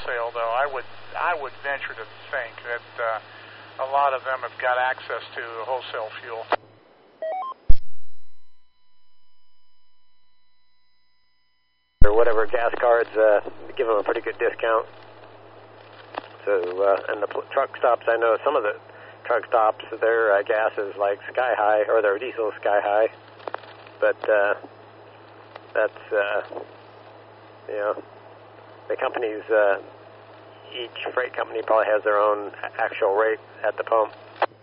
wholesale, though, I would venture to think that a lot of them have got access to wholesale fuel. Or whatever gas cards give them a pretty good discount. So, and the truck stops, I know some of the truck stops, their gas is like sky high, or their diesel is sky high. But that's, you know, the companies, each freight company probably has their own actual rate at the pump.